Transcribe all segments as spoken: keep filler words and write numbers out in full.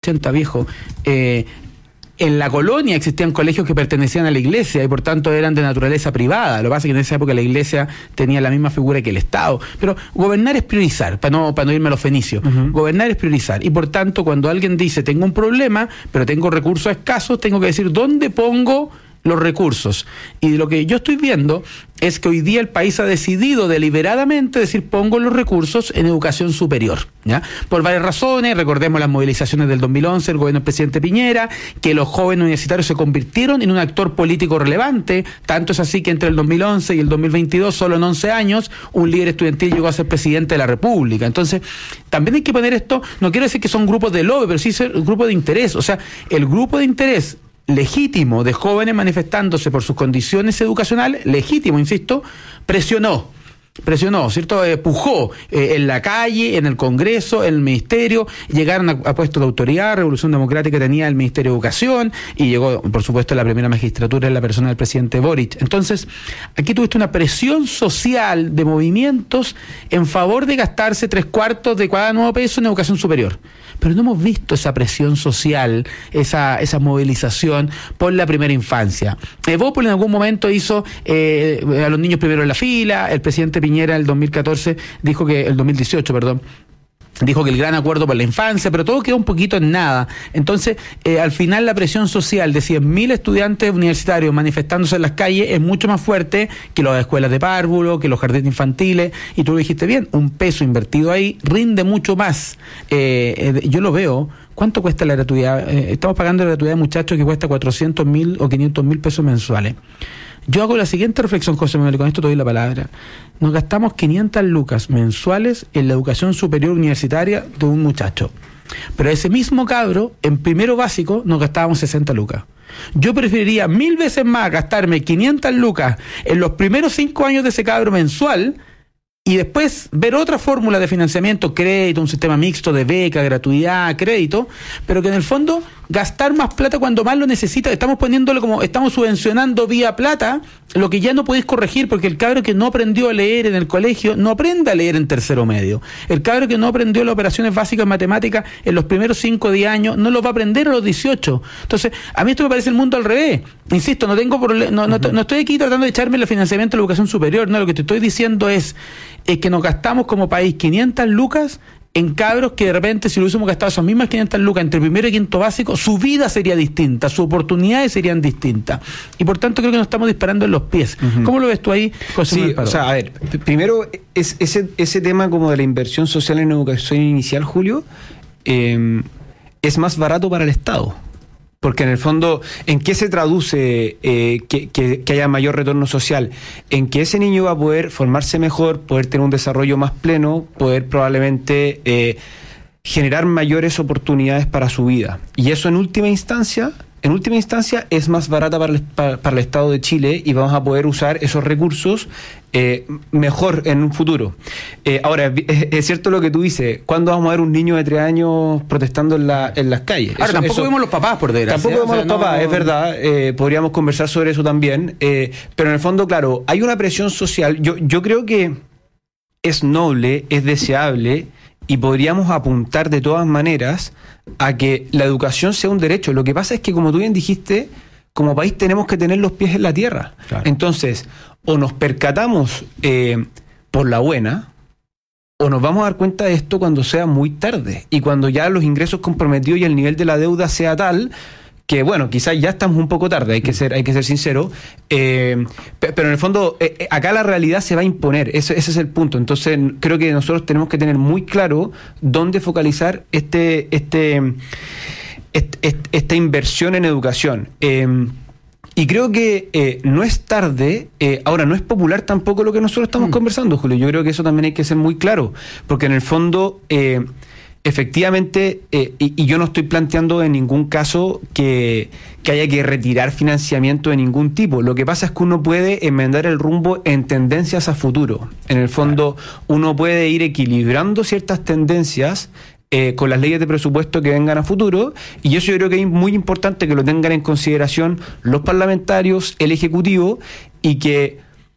ochenta, viejo. Eh, En la colonia existían colegios que pertenecían a la iglesia y por tanto eran de naturaleza privada. Lo que pasa es que en esa época la iglesia tenía la misma figura que el Estado. Pero gobernar es priorizar, para no, para no irme a los fenicios. Uh-huh. Gobernar es priorizar. Y por tanto, cuando alguien dice, tengo un problema, pero tengo recursos escasos, tengo que decir, ¿dónde pongo los recursos? Y lo que yo estoy viendo es que hoy día el país ha decidido deliberadamente decir, pongo los recursos en educación superior, ¿ya? Por varias razones. Recordemos las movilizaciones del dos mil once, el gobierno del presidente Piñera, que los jóvenes universitarios se convirtieron en un actor político relevante. Tanto es así que entre el dos mil once y el dos mil veintidós, solo en once años, un líder estudiantil llegó a ser presidente de la República. Entonces, también hay que poner esto, no quiero decir que son grupos de lobby, pero sí son grupos de interés. O sea, el grupo de interés legítimo de jóvenes manifestándose por sus condiciones educacionales, legítimo, insisto, presionó, presionó, ¿cierto? Eh, pujó eh, en la calle, en el Congreso, en el Ministerio, llegaron a, a puestos de autoridad. Revolución Democrática tenía el Ministerio de Educación y llegó, por supuesto, la primera magistratura en la persona del presidente Boric. Entonces, aquí tuviste una presión social de movimientos en favor de gastarse tres cuartos de cada nuevo peso en educación superior. Pero no hemos visto esa presión social, esa esa movilización por la primera infancia. Evópolis en algún momento hizo eh, a los niños primero en la fila. El presidente Piñera en el dos mil catorce dijo que, el dos mil dieciocho, perdón, dijo que el gran acuerdo por la infancia, pero todo quedó un poquito en nada. Entonces, eh, al final la presión social de cien mil estudiantes universitarios manifestándose en las calles es mucho más fuerte que las escuelas de párvulo, que los jardines infantiles, y tú lo dijiste bien, un peso invertido ahí rinde mucho más. Eh, eh, yo lo veo. ¿Cuánto cuesta la gratuidad? Eh, estamos pagando la gratuidad de muchachos que cuesta cuatrocientos mil o quinientos mil pesos mensuales. Yo hago la siguiente reflexión, José Manuel, con esto te doy la palabra. Nos gastamos quinientas lucas mensuales en la educación superior universitaria de un muchacho. Pero ese mismo cabro, en primero básico, nos gastábamos sesenta lucas. Yo preferiría mil veces más gastarme quinientas lucas en los primeros cinco años de ese cabro mensual y después ver otra fórmula de financiamiento, crédito, un sistema mixto de beca, gratuidad, crédito, pero que en el fondo gastar más plata cuando más lo necesita. Estamos poniéndole como, estamos subvencionando vía plata lo que ya no podéis corregir, porque el cabro que no aprendió a leer en el colegio no aprende a leer en tercero medio. El cabro que no aprendió las operaciones básicas en matemáticas en los primeros cinco o diez años no lo va a aprender a los dieciocho. Entonces, a mí esto me parece el mundo al revés. Insisto, no tengo problema, no, no, uh-huh. no estoy aquí tratando de echarme el financiamiento de la educación superior. No, lo que te estoy diciendo es, es que nos gastamos como país quinientas lucas en cabros que de repente, si lo hubiésemos gastado esas mismas quinientas lucas entre primero y quinto básico, su vida sería distinta, sus oportunidades serían distintas. Y por tanto creo que nos estamos disparando en los pies. Uh-huh. ¿Cómo lo ves tú ahí, José Manuel? Sí, o sea, a ver, primero, es, ese, ese tema como de la inversión social en educación inicial, Julio, eh, es más barato para el Estado. Porque en el fondo, ¿en qué se traduce eh, que, que, que haya mayor retorno social? En que ese niño va a poder formarse mejor, poder tener un desarrollo más pleno, poder probablemente eh, generar mayores oportunidades para su vida. Y eso en última instancia, en última instancia es más barata para el, para, para el Estado de Chile y vamos a poder usar esos recursos eh, mejor en un futuro. Eh, ahora, es, es cierto lo que tú dices, ¿cuándo vamos a ver un niño de tres años protestando en, la, en las calles? Ahora, eso, tampoco eso, vemos los papás, por desgracia. Tampoco vemos o sea, los papás, no... es verdad, eh, podríamos conversar sobre eso también, eh, pero en el fondo, claro, hay una presión social. Yo, yo creo que es noble, es deseable y podríamos apuntar de todas maneras a que la educación sea un derecho. Lo que pasa es que, como tú bien dijiste, como país tenemos que tener los pies en la tierra. Claro. Entonces, o nos percatamos eh, por la buena, o nos vamos a dar cuenta de esto cuando sea muy tarde y cuando ya los ingresos comprometidos y el nivel de la deuda sea tal que, bueno, quizás ya estamos un poco tarde, hay que ser, hay que ser sincero, eh, pero en el fondo eh, acá la realidad se va a imponer, ese, ese es el punto. Entonces creo que nosotros tenemos que tener muy claro dónde focalizar este, este, este, esta inversión en educación. Eh, Y creo que eh, no es tarde, eh, ahora no es popular tampoco lo que nosotros estamos mm. conversando, Julio. Yo creo que eso también hay que ser muy claro, porque en el fondo, eh, efectivamente, eh, y, y yo no estoy planteando en ningún caso que, que haya que retirar financiamiento de ningún tipo. Lo que pasa es que uno puede enmendar el rumbo en tendencias a futuro. En el fondo, claro, uno puede ir equilibrando ciertas tendencias Eh, con las leyes de presupuesto que vengan a futuro, y eso yo creo que es muy importante que lo tengan en consideración los parlamentarios, el Ejecutivo, y que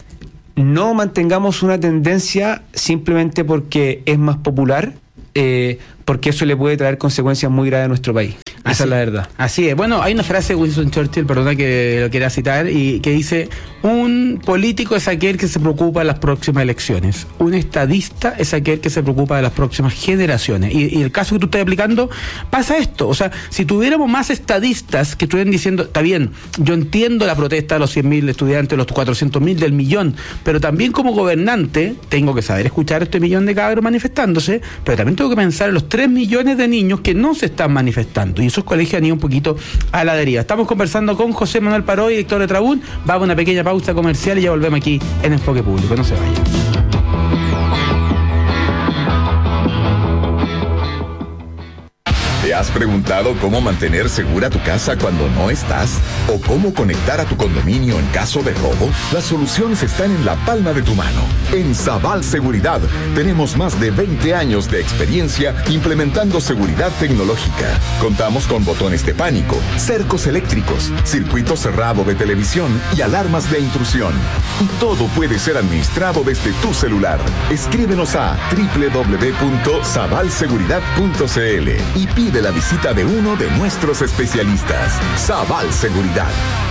no mantengamos una tendencia simplemente porque es más popular, eh, porque eso le puede traer consecuencias muy graves a nuestro país. Esa Así, es la verdad. Así es. Bueno, hay una frase de Winston Churchill, perdona que lo quiera citar, y que dice: un político es aquel que se preocupa de las próximas elecciones. Un estadista es aquel que se preocupa de las próximas generaciones. Y, y el caso que tú estás aplicando, pasa esto. O sea, si tuviéramos más estadistas que estuvieran diciendo, está bien, yo entiendo la protesta de los cien mil estudiantes, los cuatrocientos mil, del millón, pero también como gobernante tengo que saber escuchar a este millón de cabros manifestándose, pero también tengo que pensar en los tres millones de niños que no se están manifestando. Y esos colegios han ido un poquito a la deriva. Estamos conversando con José Manuel Parodi, director de Trabún. Vamos a una pequeña pausa comercial y ya volvemos aquí en Enfoque Público. No se vayan. ¿Te has preguntado cómo mantener segura tu casa cuando no estás? ¿O cómo conectar a tu condominio en caso de robo? Las soluciones están en la palma de tu mano. En Sabal Seguridad tenemos más de veinte años de experiencia implementando seguridad tecnológica. Contamos con botones de pánico, cercos eléctricos, circuito cerrado de televisión y alarmas de intrusión. Y todo puede ser administrado desde tu celular. Escríbenos a doble u doble u doble u punto sabal seguridad punto c l y pide la visita de uno de nuestros especialistas. Sabal Seguridad.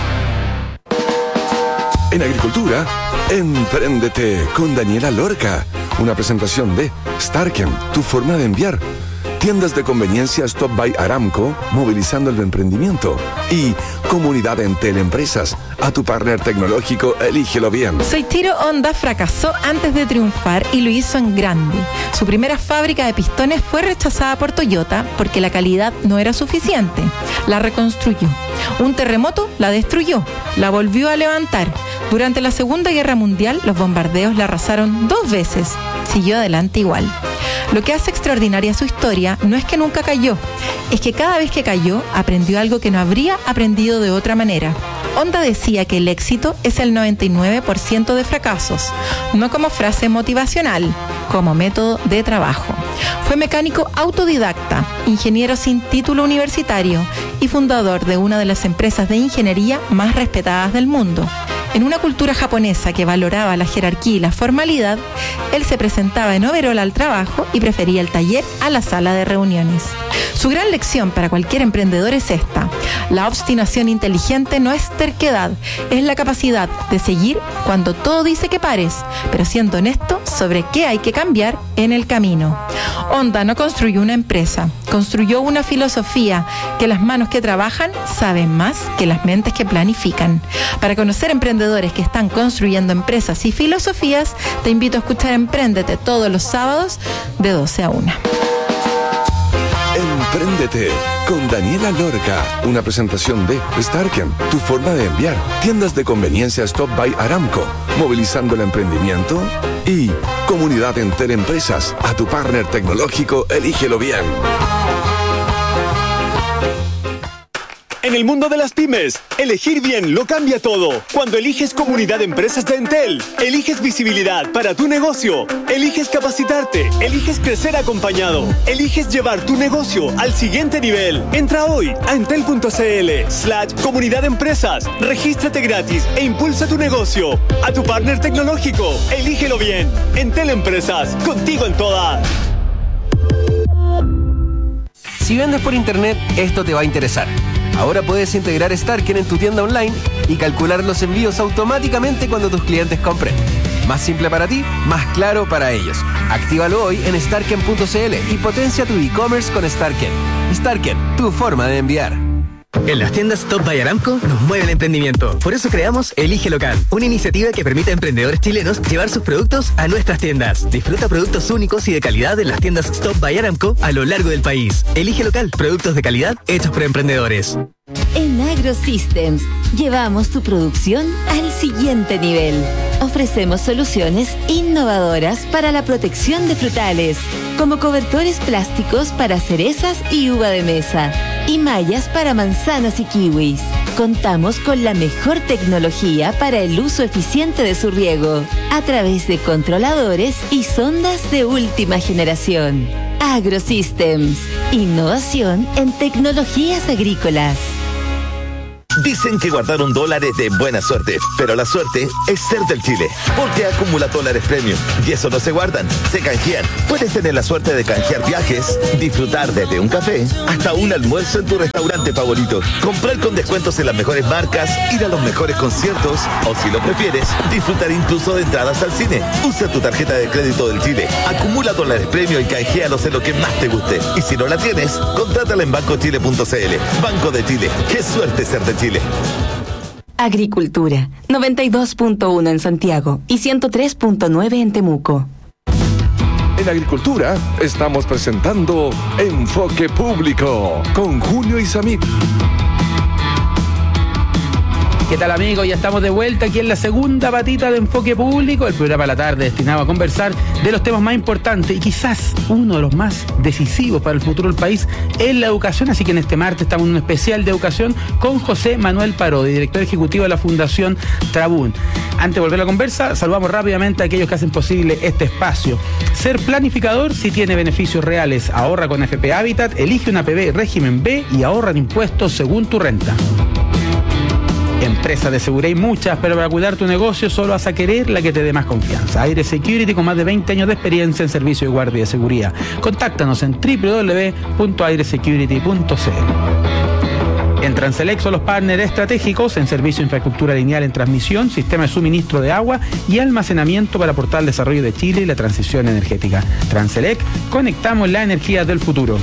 En agricultura, empréndete con Daniela Lorca. Una presentación de Starken, tu forma de enviar. Tiendas de conveniencia Stop by Aramco, movilizando el emprendimiento. Y Comunidad Entel Empresas. A tu partner tecnológico, elígelo bien. Soichiro Honda fracasó antes de triunfar y lo hizo en grande. Su primera fábrica de pistones fue rechazada por Toyota porque la calidad no era suficiente. La reconstruyó. Un terremoto la destruyó. La volvió a levantar. Durante la Segunda Guerra Mundial, los bombardeos la arrasaron dos veces. Siguió adelante igual. Lo que hace extraordinaria su historia no es que nunca cayó, es que cada vez que cayó aprendió algo que no habría aprendido de otra manera. Honda decía que el éxito es el noventa y nueve por ciento de fracasos, no como frase motivacional, como método de trabajo. Fue mecánico autodidacta, ingeniero sin título universitario y fundador de una de las empresas de ingeniería más respetadas del mundo. En una cultura japonesa que valoraba la jerarquía y la formalidad, él se presentaba en overol al trabajo y prefería el taller a la sala de reuniones. Su gran lección para cualquier emprendedor es esta: la obstinación inteligente no es terquedad, es la capacidad de seguir cuando todo dice que pares, pero siendo honesto sobre qué hay que cambiar en el camino. Honda no construyó una empresa, construyó una filosofía que las manos que trabajan saben más que las mentes que planifican. Para conocer emprendedores que están construyendo empresas y filosofías, te invito a escuchar Empréndete todos los sábados de doce a una. Empréndete con Daniela Lorca. Una presentación de Starken, tu forma de enviar. Tiendas de conveniencia Stop by Aramco, movilizando el emprendimiento. Y Comunidad Entel Empresas. A tu partner tecnológico, elígelo bien. En el mundo de las pymes, elegir bien lo cambia todo. Cuando eliges Comunidad de Empresas de Entel, eliges visibilidad para tu negocio, eliges capacitarte, eliges crecer acompañado, eliges llevar tu negocio al siguiente nivel. Entra hoy a entel.cl slash Comunidad de Empresas, regístrate gratis e impulsa tu negocio. A tu partner tecnológico, elígelo bien. Entel Empresas, contigo en todas. Si vendes por internet, esto te va a interesar. Ahora puedes integrar Starken en tu tienda online y calcular los envíos automáticamente cuando tus clientes compren. Más simple para ti, más claro para ellos. Actívalo hoy en starken punto c l y potencia tu e-commerce con Starken. Starken, tu forma de enviar. En las tiendas Stop by Aramco nos mueve el emprendimiento. Por eso creamos Elige Local, una iniciativa que permite a emprendedores chilenos llevar sus productos a nuestras tiendas. Disfruta productos únicos y de calidad en las tiendas Stop by Aramco a lo largo del país. Elige Local, productos de calidad hechos por emprendedores. En AgroSystems llevamos tu producción al siguiente nivel. Ofrecemos soluciones innovadoras para la protección de frutales, como cobertores plásticos para cerezas y uva de mesa, y mallas para manzanas y kiwis. Contamos con la mejor tecnología para el uso eficiente de su riego, a través de controladores y sondas de última generación. AgroSystems, innovación en tecnologías agrícolas. Dicen que guardar un dólar es de buena suerte, pero la suerte es ser del Chile, porque acumula dólares premium y eso no se guardan, se canjean. Puedes tener la suerte de canjear viajes, disfrutar desde un café hasta un almuerzo en tu restaurante favorito, comprar con descuentos en las mejores marcas, ir a los mejores conciertos o, si lo prefieres, disfrutar incluso de entradas al cine. Usa tu tarjeta de crédito del Chile, acumula dólares premium y canjealos en lo que más te guste. Y si no la tienes, contrátala en banco chile punto c l. Banco de Chile, qué suerte ser de Chile. Agricultura, noventa y dos punto uno en Santiago y ciento tres punto nueve en Temuco. En Agricultura estamos presentando Enfoque Público con Julio Isamit. ¿Qué tal, amigos? Ya estamos de vuelta aquí en la segunda patita de Enfoque Público, el programa de la tarde destinado a conversar de los temas más importantes y quizás uno de los más decisivos para el futuro del país es la educación. Así que en este martes estamos en un especial de educación con José Manuel Parodi, director ejecutivo de la Fundación Trabún. Antes de volver a la conversa, saludamos rápidamente a aquellos que hacen posible este espacio. Ser planificador si tiene beneficios reales. Ahorra con F P Habitat, elige una P B régimen B y ahorra en impuestos según tu renta. Empresas de seguridad hay muchas, pero para cuidar tu negocio solo vas a querer la que te dé más confianza. Aire Security, con más de veinte años de experiencia en servicio de guardia de seguridad. Contáctanos en doble u doble u doble u punto aire security punto c l. En Transelec son los partners estratégicos en servicio de infraestructura lineal en transmisión, sistema de suministro de agua y almacenamiento para aportar al desarrollo de Chile y la transición energética. Transelec, conectamos la energía del futuro.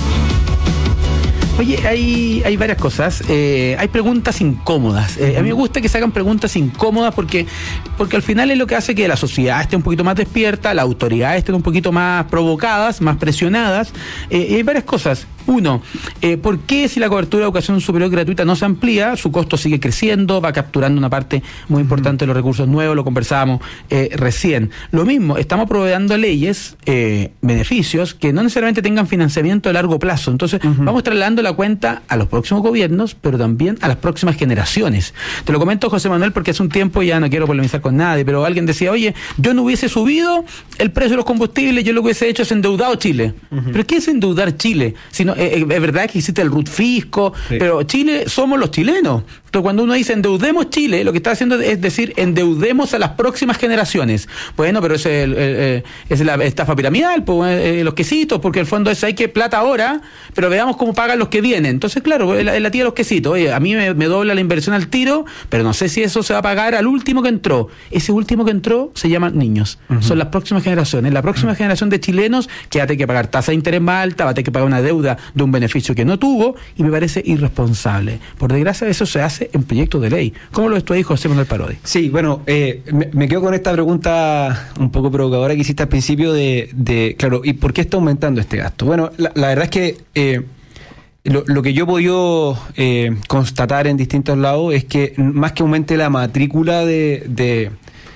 Oye, hay, hay varias cosas. Eh, hay preguntas incómodas. Eh, a mí me gusta que se hagan preguntas incómodas porque, porque al final es lo que hace que la sociedad esté un poquito más despierta, las autoridades estén un poquito más provocadas, más presionadas. Eh, y hay varias cosas. Uno, eh, ¿por qué si la cobertura de educación superior gratuita no se amplía, su costo sigue creciendo, va capturando una parte muy importante de los recursos nuevos? Lo conversábamos eh, recién. Lo mismo, estamos aprobando leyes, eh, beneficios, que no necesariamente tengan financiamiento a largo plazo. Entonces, uh-huh. vamos trasladando la cuenta a los próximos gobiernos, pero también a las próximas generaciones. Te lo comento, José Manuel, porque hace un tiempo, ya no quiero polemizar con nadie, pero alguien decía, oye, yo no hubiese subido el precio de los combustibles, yo lo que hubiese hecho es endeudado Chile. Uh-huh. ¿Pero qué es endeudar Chile? Si no, eh, es verdad que existe el R U T fisco, sí. pero Chile somos los chilenos. Entonces, cuando uno dice endeudemos Chile, lo que está haciendo es decir endeudemos a las próximas generaciones. Bueno, pero ese es, el, el, es la estafa piramidal, pues, eh, los quesitos, porque el fondo es hay que plata ahora, pero veamos cómo pagan los que vienen. Entonces, claro, es la, es la tía de los quesitos. Oye, a mí me, me dobla la inversión al tiro, pero no sé si eso se va a pagar al último que entró. Ese último que entró se llaman niños. Uh-huh. Son las próximas generaciones. La próxima uh-huh. generación de chilenos que va a tener que pagar tasa de interés más alta, va a tener que pagar una deuda de un beneficio que no tuvo, y me parece irresponsable. Por desgracia, eso se hace en proyectos de ley. ¿Cómo lo ves tú ahí, José Manuel Parodi? Sí, bueno, eh, me, me quedo con esta pregunta un poco provocadora que hiciste al principio de, de claro, ¿y por qué está aumentando este gasto? Bueno, la, la verdad es que eh, lo, lo que yo he podido eh, constatar en distintos lados es que más que aumente la matrícula de... de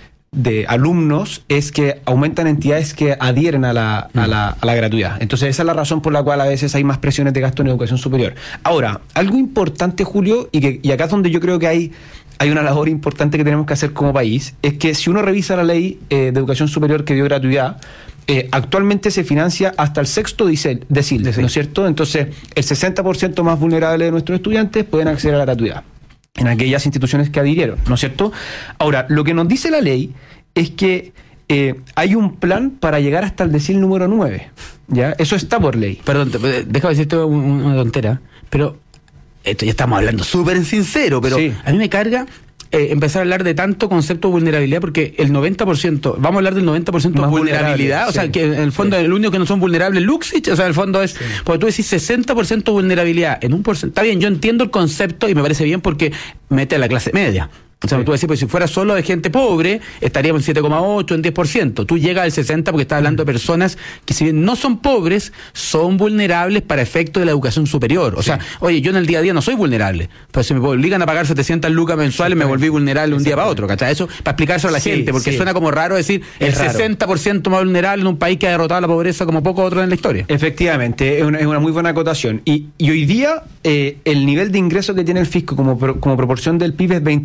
de alumnos, es que aumentan entidades que adhieren a la, a la, a la gratuidad. Entonces esa es la razón por la cual a veces hay más presiones de gasto en educación superior. Ahora, algo importante, Julio, y, que, y acá es donde yo creo que hay, hay una labor importante que tenemos que hacer como país, es que si uno revisa la ley eh, de educación superior que dio gratuidad, eh, actualmente se financia hasta el sexto decil, decil, ¿no es cierto? Entonces el sesenta por ciento más vulnerable de nuestros estudiantes pueden acceder a la gratuidad en aquellas instituciones que adhirieron, ¿no es cierto? Ahora, lo que nos dice la ley es que eh, hay un plan para llegar hasta el decil número nueve, ¿ya? Eso está por ley. Perdón, déjame decirte una tontera, pero esto ya estamos hablando súper en sincero, pero sí. a mí me carga eh, empezar a hablar de tanto concepto de vulnerabilidad, porque el noventa por ciento, vamos a hablar del noventa por ciento de vulnerabilidad, o sea, sí. que en el fondo sí. el único que no son vulnerables es Luxich, o sea, en el fondo es, sí. porque tú decís sesenta por ciento vulnerabilidad en un porcentaje, está bien, yo entiendo el concepto y me parece bien porque mete a la clase media. O sea, sí. tú decís, pues si fuera solo de gente pobre, estaríamos en siete coma ocho, en diez por ciento. Tú llegas al sesenta porque estás hablando de personas que, si bien no son pobres, son vulnerables para efecto de la educación superior. O sí. sea, oye, yo en el día a día no soy vulnerable, pero si me obligan a pagar setecientas lucas mensuales, me volví vulnerable un día para otro, ¿cachai? Eso para explicárselo a la sí, gente, porque sí. suena como raro decir es el raro. sesenta por ciento más vulnerable en un país que ha derrotado la pobreza como pocos otros en la historia. Efectivamente, es una, es una muy buena acotación. Y, y hoy día, eh, el nivel de ingreso que tiene el fisco como, pro, como proporción del P I B es veintidós coma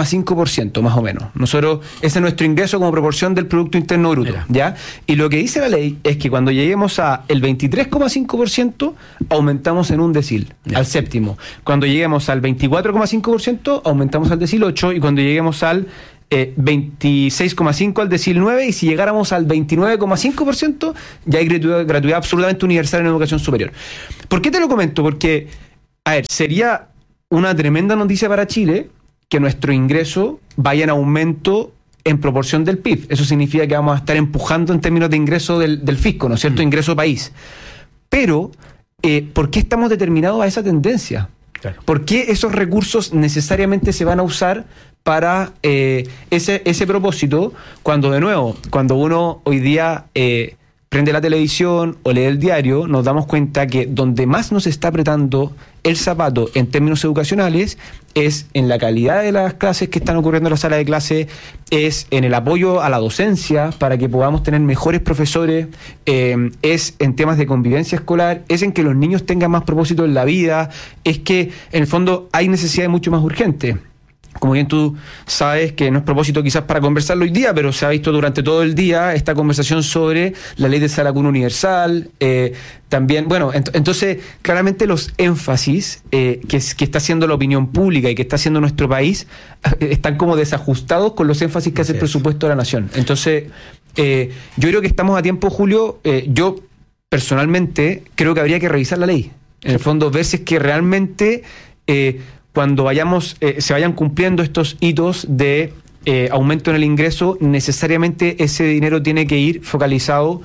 cinco por ciento más o menos. Nosotros, ese es nuestro ingreso como proporción del Producto Interno Bruto. Mira. ¿Ya? Y lo que dice la ley es que cuando lleguemos a el veintitrés coma cinco por ciento, aumentamos en un decil, ya. Al séptimo. Cuando lleguemos al veinticuatro coma cinco por ciento, aumentamos al decil ocho, y cuando lleguemos al Eh, veintiséis coma cinco al decil nueve, y si llegáramos al veintinueve coma cinco por ciento ya hay gratuidad, gratuidad absolutamente universal en educación superior. ¿Por qué te lo comento? Porque, a ver, sería una tremenda noticia para Chile que nuestro ingreso vaya en aumento en proporción del P I B. Eso significa que vamos a estar empujando en términos de ingreso del, del fisco, ¿no es cierto? Mm. Ingreso país. Pero, eh, ¿por qué estamos determinados a esa tendencia? Claro. ¿Por qué esos recursos necesariamente se van a usar para eh, ese, ese propósito, cuando de nuevo, cuando uno hoy día eh, prende la televisión o lee el diario, nos damos cuenta que donde más nos está apretando el zapato en términos educacionales es en la calidad de las clases que están ocurriendo en la sala de clase, es en el apoyo a la docencia para que podamos tener mejores profesores, eh, es en temas de convivencia escolar, es en que los niños tengan más propósito en la vida, es que en el fondo hay necesidades mucho más urgentes. Como bien tú sabes, que no es propósito quizás para conversarlo hoy día, pero se ha visto durante todo el día esta conversación sobre la ley de sala cuna universal, eh, también, bueno, ent- entonces claramente los énfasis eh, que, que está haciendo la opinión pública y que está haciendo nuestro país eh, están como desajustados con los énfasis que hace el presupuesto de la nación. Entonces, eh, yo creo que estamos a tiempo, Julio. eh, yo personalmente creo que habría que revisar la ley. En el fondo, ver si es que realmente... Eh, cuando vayamos, eh, se vayan cumpliendo estos hitos de eh, aumento en el ingreso, necesariamente ese dinero tiene que ir focalizado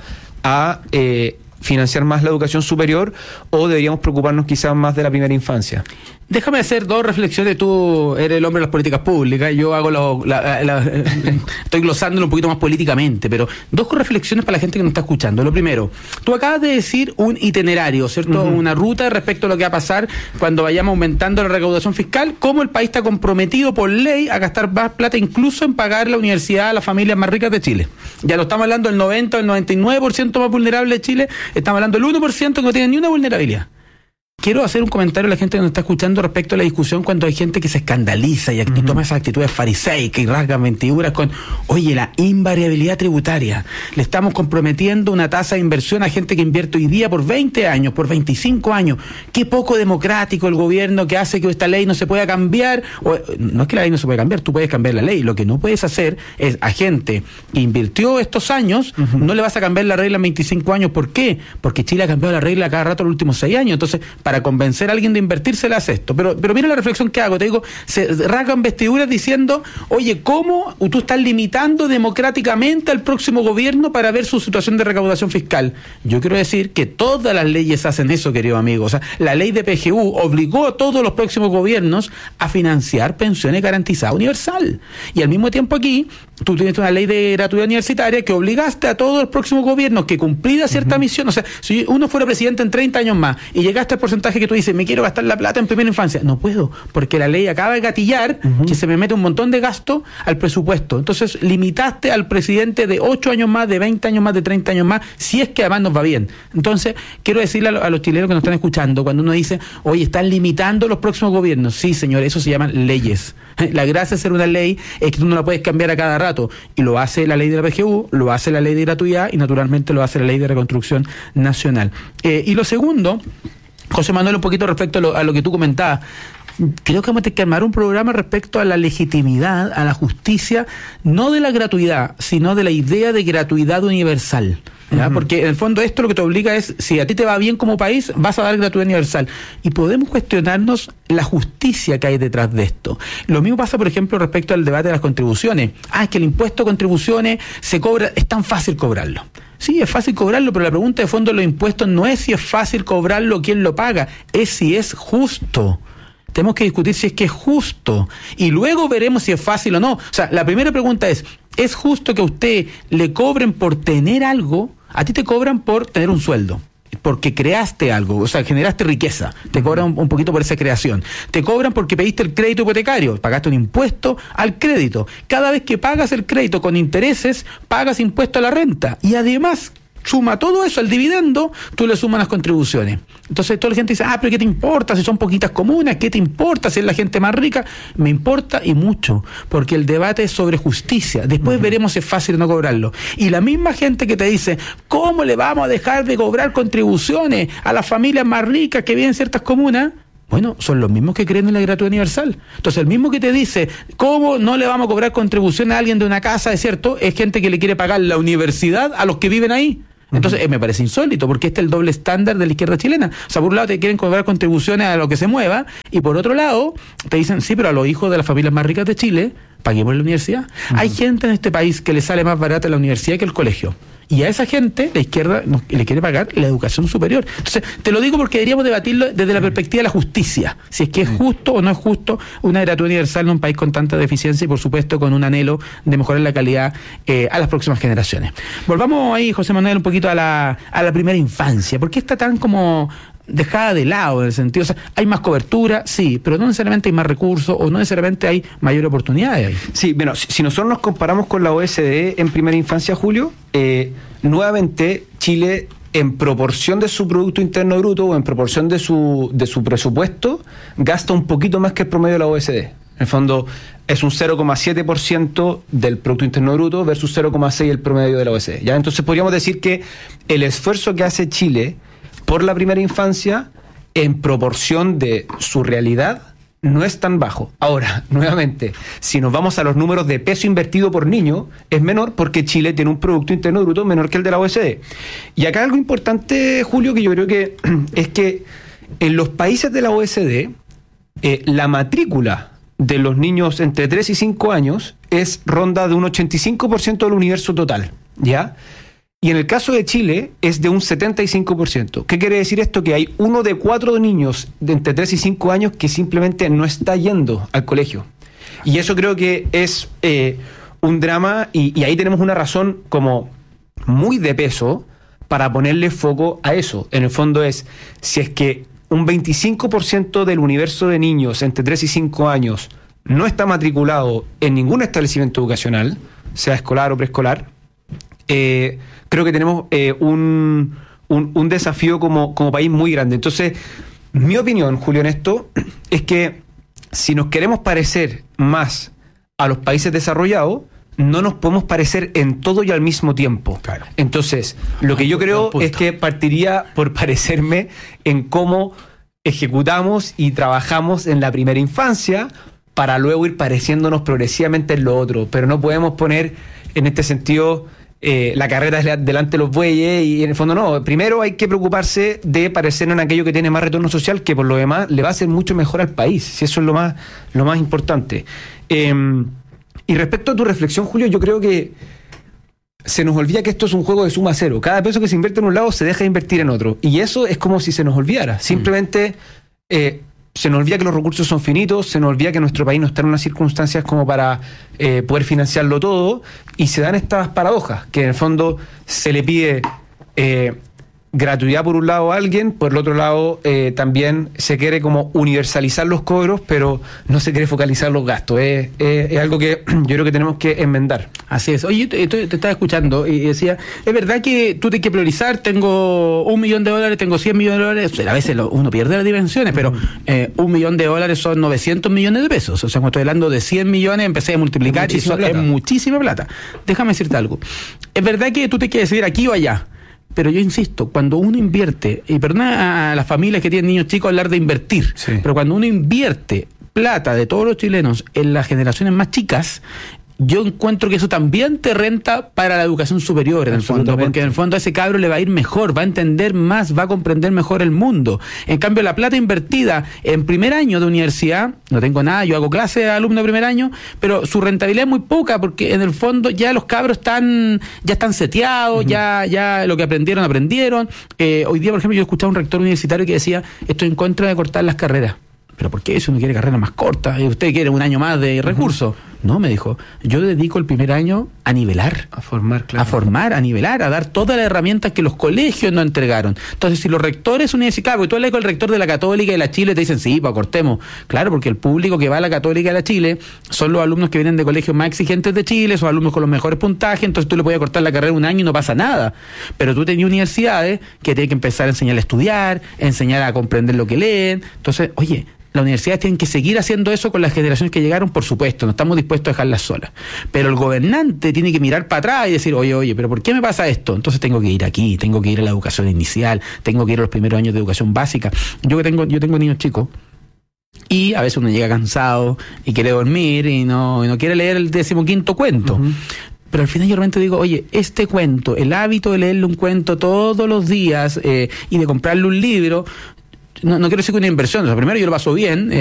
a eh, financiar más la educación superior, o deberíamos preocuparnos quizás más de la primera infancia. Déjame hacer dos reflexiones. Tú eres el hombre de las políticas públicas, yo hago lo, la, la, estoy glosándolo un poquito más políticamente, pero dos reflexiones para la gente que nos está escuchando. Lo primero, tú acabas de decir un itinerario, ¿cierto? Uh-huh. Una ruta respecto a lo que va a pasar cuando vayamos aumentando la recaudación fiscal, cómo el país está comprometido por ley a gastar más plata, incluso en pagar la universidad a las familias más ricas de Chile. Ya lo estamos hablando del noventa o el noventa y nueve por ciento más vulnerable de Chile, estamos hablando del uno por ciento que no tiene ni una vulnerabilidad. Quiero hacer un comentario a la gente que nos está escuchando respecto a la discusión cuando hay gente que se escandaliza y uh-huh. toma esas actitudes fariseicas y rasgan vestiduras con, oye, la invariabilidad tributaria. Le estamos comprometiendo una tasa de inversión a gente que invierte hoy día por veinte años, por veinticinco años. Qué poco democrático el gobierno que hace que esta ley no se pueda cambiar. O, no es que la ley no se pueda cambiar, tú puedes cambiar la ley. Lo que no puedes hacer es a gente que invirtió estos años, uh-huh. no le vas a cambiar la regla en veinticinco años. ¿Por qué? Porque Chile ha cambiado la regla cada rato los últimos seis años. Entonces, para convencer a alguien de invertir, se le hace esto. Pero, pero mira la reflexión que hago, te digo, se rasgan vestiduras diciendo, oye, ¿cómo tú estás limitando democráticamente al próximo gobierno para ver su situación de recaudación fiscal? Yo quiero decir que todas las leyes hacen eso, querido amigo. O sea, la ley de P G U obligó a todos los próximos gobiernos a financiar pensiones garantizadas universal. Y al mismo tiempo aquí, tú tienes una ley de gratuidad universitaria que obligaste a todos los próximos gobiernos que cumplida cierta uh-huh. misión. O sea, si uno fuera presidente en treinta años más y llegaste al porcentaje que tú dices, me quiero gastar la plata en primera infancia, no puedo, porque la ley acaba de gatillar uh-huh. que se me mete un montón de gasto al presupuesto. Entonces limitaste al presidente de ocho años más, de veinte años más, de treinta años más, si es que además nos va bien. Entonces, quiero decirle a, lo, a los chilenos que nos están escuchando, cuando uno dice, oye, están limitando los próximos gobiernos, sí, señor, eso se llaman leyes. La gracia de ser una ley es que tú no la puedes cambiar a cada rato, y lo hace la ley de la P G U, lo hace la ley de gratuidad y naturalmente lo hace la ley de reconstrucción nacional. Eh, y lo segundo, José Manuel, un poquito respecto a lo, a lo que tú comentabas, creo que vamos a tener que armar un programa respecto a la legitimidad, a la justicia, no de la gratuidad, sino de la idea de gratuidad universal. ¿Ya? Uh-huh. Porque en el fondo esto lo que te obliga es, si a ti te va bien como país, vas a dar gratuidad universal. Y podemos cuestionarnos la justicia que hay detrás de esto. Lo mismo pasa, por ejemplo, respecto al debate de las contribuciones. Ah, es que el impuesto a contribuciones se cobra, es tan fácil cobrarlo. Sí, es fácil cobrarlo, pero la pregunta de fondo de los impuestos no es si es fácil cobrarlo o quién lo paga, es si es justo. Tenemos que discutir si es que es justo y luego veremos si es fácil o no. O sea, la primera pregunta es, ¿es justo que a usted le cobren por tener algo? A ti te cobran por tener un sueldo, porque creaste algo, o sea, generaste riqueza, te cobran un, un poquito por esa creación. Te cobran porque pediste el crédito hipotecario, pagaste un impuesto al crédito. Cada vez que pagas el crédito con intereses, pagas impuesto a la renta. Y además, suma todo eso al dividendo, tú le sumas las contribuciones. Entonces toda la gente dice, ah, pero ¿qué te importa si son poquitas comunas? ¿Qué te importa si es la gente más rica? Me importa y mucho, porque el debate es sobre justicia. Después uh-huh. veremos si es fácil o no cobrarlo. Y la misma gente que te dice, ¿cómo le vamos a dejar de cobrar contribuciones a las familias más ricas que viven en ciertas comunas? Bueno, son los mismos que creen en la gratuidad universal. Entonces, el mismo que te dice, ¿cómo no le vamos a cobrar contribución a alguien de una casa, es cierto? Es gente que le quiere pagar la universidad a los que viven ahí. Entonces, uh-huh. eh, me parece insólito, porque este es el doble estándar de la izquierda chilena. O sea, por un lado te quieren cobrar contribuciones a lo que se mueva, y por otro lado te dicen, sí, pero a los hijos de las familias más ricas de Chile, paguemos la universidad. Uh-huh. Hay gente en este país que le sale más barata la universidad que el colegio. Y a esa gente, la izquierda le quiere pagar la educación superior. Entonces, te lo digo porque deberíamos debatirlo desde la perspectiva de la justicia. Si es que es justo o no es justo una gratuidad universal en un país con tanta deficiencia y, por supuesto, con un anhelo de mejorar la calidad eh, a las próximas generaciones. Volvamos ahí, José Manuel, un poquito a la, a la primera infancia. ¿Por qué está tan como dejada de lado en el sentido? O sea, hay más cobertura, sí, pero no necesariamente hay más recursos o no necesariamente hay mayor oportunidades ahí. Sí, bueno, si, si nosotros nos comparamos con la O E C D en primera infancia, Julio, eh, nuevamente Chile, en proporción de su Producto Interno Bruto o en proporción de su, de su presupuesto, gasta un poquito más que el promedio de la O E C D. En el fondo, es un cero coma siete por ciento del Producto Interno Bruto versus cero coma seis por ciento el promedio de la O E C D. ¿Ya? Entonces podríamos decir que el esfuerzo que hace Chile por la primera infancia, en proporción de su realidad, no es tan bajo. Ahora, nuevamente, si nos vamos a los números de peso invertido por niño, es menor porque Chile tiene un Producto Interno Bruto menor que el de la O E C D. Y acá algo importante, Julio, que yo creo que es que en los países de la O E C D, eh, la matrícula de los niños entre tres y cinco años es ronda de un ochenta y cinco por ciento del universo total, ¿ya? Y en el caso de Chile es de un setenta y cinco por ciento. ¿Qué quiere decir esto? Que hay uno de cuatro niños de entre tres y cinco años que simplemente no está yendo al colegio. Y eso creo que es eh, un drama y, y ahí tenemos una razón como muy de peso para ponerle foco a eso. En el fondo es, si es que un veinticinco por ciento del universo de niños entre tres y cinco años no está matriculado en ningún establecimiento educacional, sea escolar o preescolar, eh, creo que tenemos eh, un, un, un desafío como, como país muy grande. Entonces, mi opinión, Julio, en esto, es que si nos queremos parecer más a los países desarrollados, no nos podemos parecer en todo y al mismo tiempo. Claro. Entonces, lo que yo creo es que partiría por parecerme en cómo ejecutamos y trabajamos en la primera infancia para luego ir pareciéndonos progresivamente en lo otro. Pero no podemos poner, en este sentido, eh, la carrera delante de los bueyes y en el fondo no. Primero hay que preocuparse de parecernos en aquello que tiene más retorno social, que por lo demás le va a hacer mucho mejor al país. Si eso es lo más, lo más importante. Eh, y respecto a tu reflexión, Julio, yo creo que se nos olvida que esto es un juego de suma cero. Cada peso que se invierte en un lado se deja de invertir en otro. Y eso es como si se nos olvidara. Simplemente eh, se nos olvida que los recursos son finitos, se nos olvida que nuestro país no está en unas circunstancias como para eh, poder financiarlo todo, y se dan estas paradojas, que en el fondo se le pide eh, gratuidad por un lado a alguien, por el otro lado eh, también se quiere como universalizar los cobros, pero no se quiere focalizar los gastos. Es, es, es algo que yo creo que tenemos que enmendar. Así es. Oye, te, te, te estaba escuchando y decía, es verdad que tú tienes que priorizar, tengo un millón de dólares, tengo cien millones de dólares, a veces lo, uno pierde las dimensiones, pero eh, un millón de dólares son novecientos millones de pesos. O sea, cuando estoy hablando de cien millones, empecé a multiplicar y eso es muchísima plata. Déjame decirte algo. Es verdad que tú te quieres decidir aquí o allá. Pero yo insisto, cuando uno invierte, y perdona a las familias que tienen niños chicos hablar de invertir, sí. pero cuando uno invierte plata de todos los chilenos en las generaciones más chicas, yo encuentro que eso también te renta para la educación superior, en el fondo, porque en el fondo a ese cabro le va a ir mejor, va a entender más, va a comprender mejor el mundo. En cambio, la plata invertida en primer año de universidad, no tengo nada, yo hago clases a alumnos de primer año, pero su rentabilidad es muy poca, porque en el fondo ya los cabros están ya están seteados, uh-huh. ya ya lo que aprendieron, aprendieron. Eh, hoy día, por ejemplo, yo escuchaba a un rector universitario que decía, estoy en contra de cortar las carreras. ¿Pero por qué? Si uno quiere carreras más cortas y usted quiere un año más de recursos. Uh-huh. No, me dijo, yo dedico el primer año a nivelar. A formar, claro. A formar, a nivelar, a dar todas las herramientas que los colegios nos entregaron. Entonces, si los rectores universitarios, claro, porque tú hablas con el rector de la Católica y de la Chile y te dicen, sí, pues cortemos. Claro, porque el público que va a la Católica y a la Chile son los alumnos que vienen de colegios más exigentes de Chile, son alumnos con los mejores puntajes, entonces tú le puedes cortar la carrera un año y no pasa nada. Pero tú tenías universidades que tienen que empezar a enseñar a estudiar, a enseñar a comprender lo que leen. Entonces, oye, las universidades tienen que seguir haciendo eso con las generaciones que llegaron, por supuesto, no estamos dispuestos a dejarlas solas. Pero el gobernante tiene que mirar para atrás y decir, oye, oye, pero ¿por qué me pasa esto? Entonces tengo que ir aquí, tengo que ir a la educación inicial, tengo que ir a los primeros años de educación básica. Yo que tengo, yo tengo niños chicos, y a veces uno llega cansado y quiere dormir y no, y no quiere leer el decimoquinto cuento. Uh-huh. Pero al final yo realmente digo, oye, este cuento, el hábito de leerle un cuento todos los días eh, y de comprarle un libro, no, no quiero decir que una inversión, o sea, primero yo lo paso bien, eh,